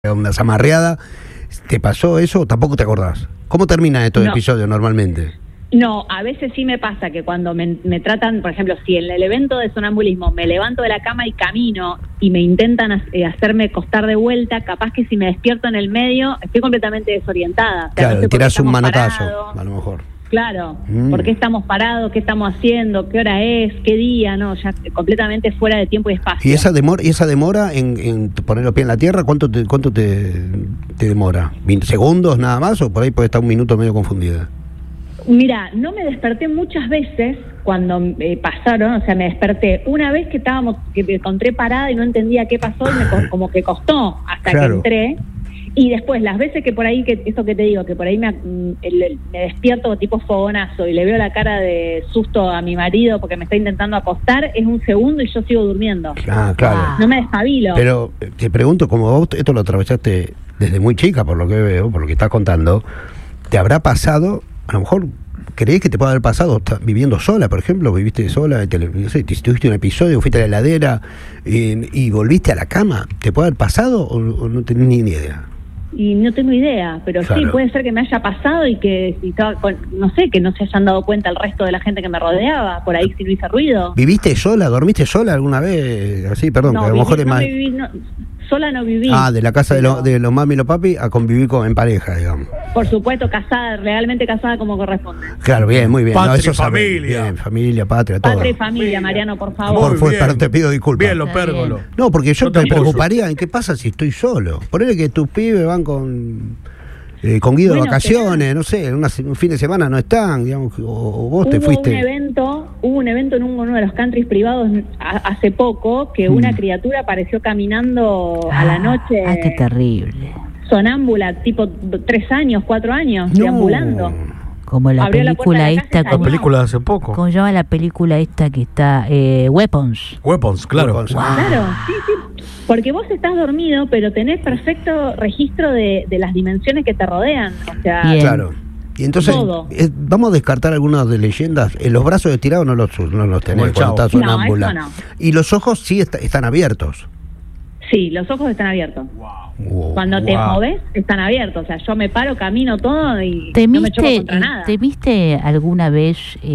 Una zamarreada. ¿Te pasó eso o tampoco te acordás? ¿Cómo termina estos episodios normalmente? No, a veces sí me pasa que cuando me tratan, por ejemplo, si en el evento de sonambulismo me levanto de la cama y camino y me intentan hacerme costar de vuelta, capaz que si me despierto en el medio estoy completamente desorientada. O sea, claro, no sé tirás un manotazo, parados, a lo mejor. Claro, ¿por qué estamos parados? ¿Qué estamos haciendo? ¿Qué hora es? ¿Qué día? No, ya completamente fuera de tiempo y espacio. ¿Y esa demora en poner los pies en la tierra? ¿Cuánto te demora? ¿20 segundos nada más o por ahí puede estar un minuto medio confundida? Mira, no me desperté muchas veces cuando pasaron, o sea, me desperté una vez que me encontré parada y no entendía qué pasó y como que costó hasta que entré. Y después, las veces que por ahí, eso que te digo, que por ahí me despierto tipo fogonazo y le veo la cara de susto a mi marido porque me está intentando acostar, es un segundo y yo sigo durmiendo. Ah, claro. No me despabilo. Pero te pregunto, como vos esto lo atravesaste desde muy chica, por lo que veo, por lo que estás contando, ¿te habrá pasado, a lo mejor, creés que te puede haber pasado viviendo sola, por ejemplo, viviste sola, no sé, tuviste un episodio, fuiste a la heladera y volviste a la cama? ¿Te puede haber pasado o no tenés ni idea? Y no tengo idea, pero claro, sí, puede ser que me haya pasado y que si estaba no sé, que no se hayan dado cuenta el resto de la gente que me rodeaba, por ahí si no hice ruido. ¿Viviste sola? ¿Dormiste sola alguna vez? Así, perdón, no, que a lo mejor es más... sola no viví. Ah, de la casa de los mami y los papi a convivir en pareja, digamos. Por supuesto, casada, realmente casada como corresponde. Claro, bien, muy bien. Patria, eso familia. Bien, familia, patria, todo. Patria y familia, Mariano, por favor. Pero te pido disculpas. Bien, lo pérgolo. No, porque yo te preocuparía en qué pasa si estoy solo. Ponele que tus pibes van con Guido de vacaciones, no sé, un fin de semana no están, digamos, o vos te fuiste. Hubo un evento en uno de los countries privados hace poco que una criatura apareció caminando a la noche. Ah, qué terrible. Sonámbula, tipo 3 años, 4 años, deambulando. Como la película esta. La película de hace poco. ¿Cómo se llama la película esta que está? Weapons. Weapons, claro. Weapons. Wow. Claro, sí. Porque vos estás dormido, pero tenés perfecto registro de las dimensiones que te rodean. O sea, bien. Claro. Y entonces, vamos a descartar algunas de leyendas. Los brazos estirados no los tenés cuando estás sonámbula. No. Y los ojos sí están abiertos. Sí, los ojos están abiertos. Wow. Cuando te moves, están abiertos. O sea, yo me paro, camino todo y no me choco contra nada. ¿Temiste alguna vez,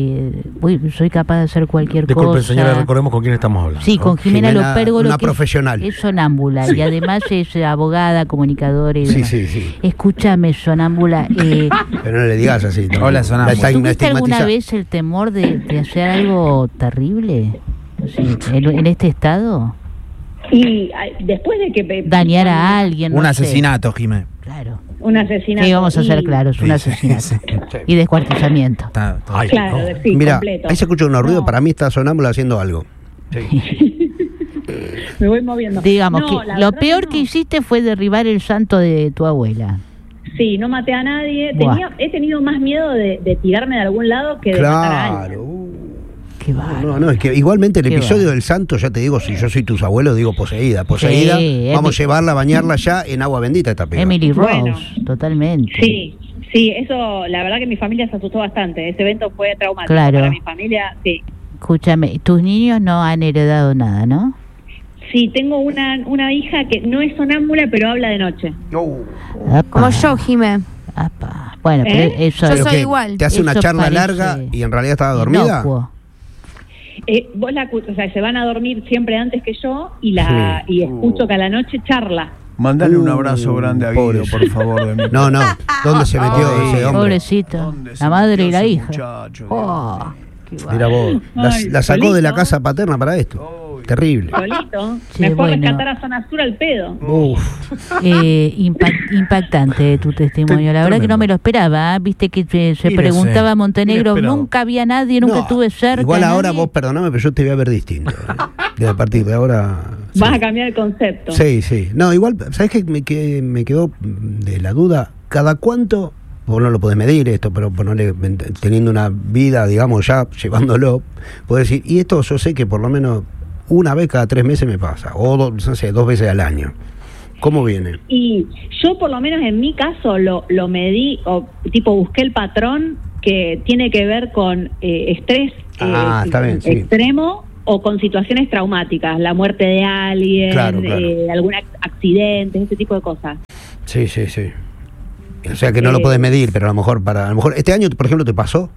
soy capaz de hacer cualquier cosa? Disculpe, señora, recordemos con quién estamos hablando. Sí, con Jimena Lopérgolo, una que profesional. es sonámbula y además es abogada, comunicadora y demás. Sí. Escúchame, sonámbula. Pero no le digas así. No. Hola, sonámbula. ¿Tuviste alguna vez el temor de hacer algo terrible? Sí, en este estado. Y después de que... dañar a alguien, un asesinato, Jimé. Claro. Un asesinato. Sí, vamos a ser claros, un asesinato. Sí. Y descuartizamiento. Claro, sí, mira, completo. ahí se escucha unos ruidos, para mí está sonámbula haciendo algo. Me voy moviendo. Digamos que lo peor que hiciste fue derribar el santo de tu abuela. Sí, no maté a nadie. He tenido más miedo de tirarme de algún lado que de matar a alguien. No, es que igualmente el episodio del santo, ya te digo, si yo soy tus abuelos, digo poseída, Sí, vamos a llevarla a bañarla ya en agua bendita esta piba. Emily Rose, totalmente. Sí, eso, la verdad que mi familia se asustó bastante. Ese evento fue traumático para mi familia, sí. Escúchame, tus niños no han heredado nada, ¿no? Sí, tengo una hija que no es sonámbula, pero habla de noche. Como yo, Jimé. Bueno, pero eso... Yo soy igual. ¿Te hace una charla larga y en realidad estaba dormida? O sea, se van a dormir siempre antes que yo y escucho que a la noche charla. Mandale un abrazo grande a Guido, por favor. De mí. No, ¿dónde se metió ese hombre? Pobrecito, la madre y la hija. Mira vos, la sacó de la casa paterna para esto. Terrible. Solito. Me fue a rescatar a Zona Sur al pedo. Impactante tu testimonio. La verdad que no me lo esperaba. Viste que se preguntaba Montenegro, nunca había nadie, nunca estuve cerca. Igual ahora vos, perdoname, pero yo te voy a ver distinto. A partir de ahora... Vas a cambiar el concepto. Sí. No, igual, ¿sabés qué me quedó de la duda? ¿Cada cuánto... Vos no lo podés medir esto, pero teniendo una vida, digamos, ya llevándolo, podés decir, y esto yo sé que por lo menos una vez cada 3 meses me pasa, o 2 veces al año. ¿Cómo viene? Y yo por lo menos en mi caso lo medí, o tipo busqué el patrón que tiene que ver con estrés está bien, extremo o con situaciones traumáticas, la muerte de alguien, Claro. algún accidente, ese tipo de cosas. Sí. O sea que no lo podés medir, pero a lo mejor este año, por ejemplo, ¿te pasó?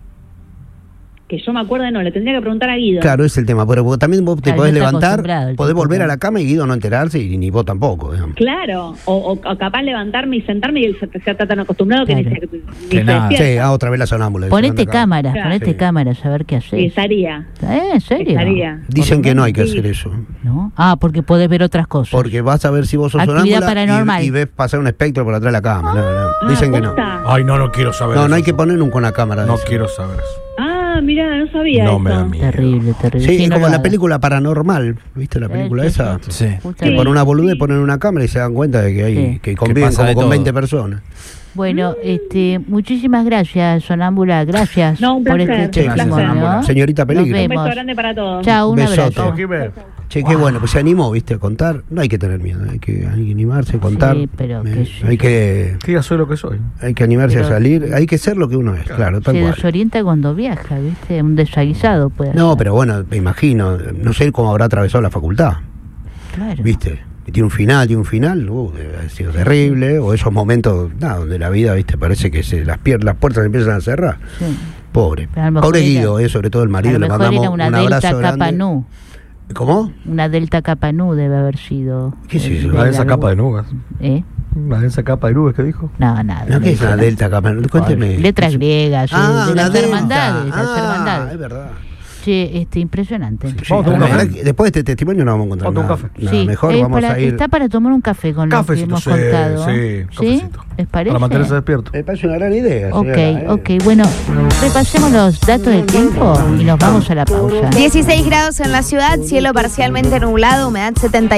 Que yo me acuerdo, no, le tendría que preguntar a Guido. Claro, es el tema, pero también vos te Claro, podés no está levantar, acostumbrado el podés tipo, volver a claro. la cama y Guido no enterarse y ni vos tampoco, digamos. Claro, o capaz levantarme y sentarme y él se está tan acostumbrado que Claro. ni se nada. despierta. Sí, otra vez la sonámbula. Ponete Acá. cámaras, Claro. ponete Sí. cámaras a ver qué Sí, haces. estaría. ¿En serio? Estaría. Dicen que no hay que Sí. hacer eso. ¿No? Ah, porque podés ver otras cosas. Porque vas a ver si vos sos Actividad sonámbula paranormal. y ves pasar un espectro por atrás de la cama. No. Dicen que no. ¿posta? Ay, no quiero saber No eso. hay que poner nunca una cámara. de No eso. quiero saber eso. Ah, mira, no sabía No eso. me da miedo. Terrible. Sí, es no como lo la hagas. película Paranormal. ¿Viste la película Sí. esa? Sí. Que Justamente. por una boludez ponen una cámara y se dan cuenta de que hay Sí. que conviven pasa como de con todo. 20 personas. Bueno, muchísimas gracias, Sonámbula. Gracias No, un por placer, este un placer. testimonio. Señorita Peligro. Nos Un vemos. beso grande para todos. Chao, un Besote. abrazo. Che, qué bueno, pues se animó, ¿viste? A contar. No hay que tener miedo, hay que animarse a contar. Sí, pero qué sé hay yo. que Tía, soy lo que soy. animarse Pero- a salir, hay que ser lo que uno es, claro, tal Se cual. desorienta cuando viaja, ¿viste? Un desaguisado puede No, ser. pero bueno, me imagino, no sé cómo habrá atravesado la facultad, Claro. ¿viste? Y tiene un final, debe haber sido terrible, o esos momentos, donde la vida, ¿viste? Parece que las puertas se empiezan a cerrar. Sí. Pobre. Pero a lo mejor Pobre era- Guido, sobre todo el A marido, lo le mejor mandamos era una un Delta abrazo grande. Capanú. ¿Cómo? Una Delta Capanú debe haber sido. ¿Qué es eso? Una densa capa de nubes. ¿Eh? Una densa capa de nubes que dijo. No, nada. No, ¿qué es una Delta Capanú? Cuénteme. Letras griegas, de una las Delta. hermandades. Las Es hermandades. verdad. Che, impresionante. Sí, Vamos a tomar un ojalá café. que después de este testimonio no vamos a encontrar Vamos a nada. tomar un café. Nada, Sí, mejor vamos a ir. Está para tomar un café con lo que Cafecito, hemos sí, contado. sí, cafecito. ¿Les parece? Para mantenerse despierto. Me parece una gran idea. Ok, señora, ok. Bueno, repasemos los datos del tiempo y nos vamos a la pausa. 16 grados en la ciudad, cielo parcialmente nublado, humedad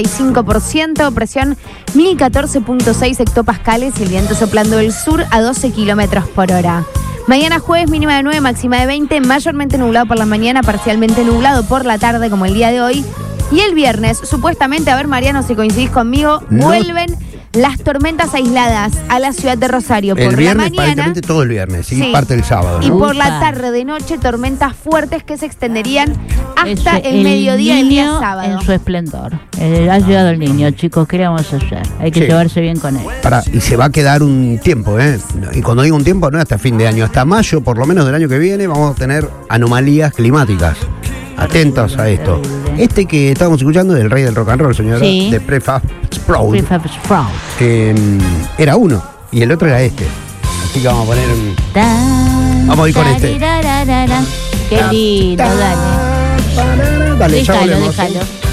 75%, presión 1014.6 hectopascales y el viento soplando del sur a 12 kilómetros por hora. Mañana jueves mínima de 9, máxima de 20, mayormente nublado por la mañana, parcialmente nublado por la tarde como el día de hoy. Y el viernes, supuestamente, a ver Mariano si coincidís conmigo, No. vuelven las tormentas aisladas a la ciudad de Rosario por El la viernes, mañana. aparentemente todo el viernes, ¿sí? Sí. Parte del sábado. Y ¿no? por la Upa. tarde de noche, tormentas fuertes que se extenderían hasta Eso, el mediodía del día niño sábado. en su esplendor. Ha llegado el niño, chicos. ¿Qué le vamos a hacer? Hay que Sí. llevarse bien con él. Y se va a quedar un tiempo, ¿eh? Y cuando digo un tiempo, no es hasta fin de año, hasta mayo, por lo menos del año que viene, vamos a tener anomalías climáticas. Atentos a esto. Terrible. Este que estábamos escuchando, el rey del rock and roll, señora, Sí. de Prefab Sprout, Prefab Sprout. era uno y el otro era este. Así que vamos a poner un. Vamos a ir con este. Qué lindo, dale. Dale, ya Déjalo, volvemos. déjalo.